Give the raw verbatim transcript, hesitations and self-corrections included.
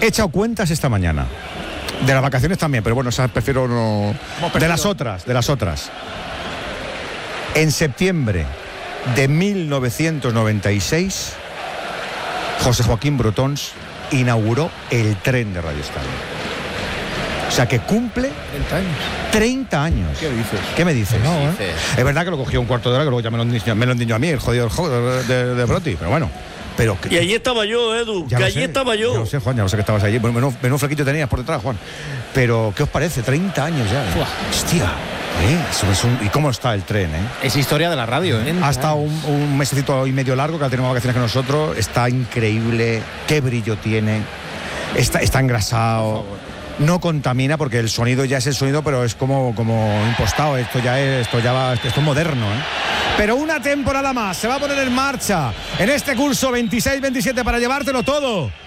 He echado cuentas esta mañana. De las vacaciones también, pero bueno, esas prefiero no. De las otras, de las otras. En septiembre de mil novecientos noventa y seis, José Joaquín Brotons inauguró el tren de Radio Estadio. O sea que cumple treinta años. treinta años. ¿Qué dices? ¿Qué me dices? No, ¿eh? Es verdad que lo cogió un cuarto de hora, que luego ya me lo endiñó, me lo endiñó a mí, el jodido de, de, de Broti, pero bueno. Pero que, y allí estaba yo, Edu, que allí sé, estaba yo. Ya lo sé, Juan, ya lo sé que estabas allí. Bueno, menos, menos flequito tenías por detrás, Juan. Pero, ¿qué os parece? treinta años ya. ¿eh? Hostia. ¿eh? Eso es un, ¿Y cómo está el tren? ¿eh? Es historia de la radio, ¿eh? Ha estado un, un mesecito y medio largo, que tenemos vacaciones que nosotros. Está increíble. Qué brillo tiene. Está, está engrasado. No contamina porque el sonido ya es el sonido, pero es como, como impostado. Esto ya es, esto ya va, esto es moderno, ¿eh? Pero una temporada más se va a poner en marcha en este curso veintiséis veintisiete para llevártelo todo.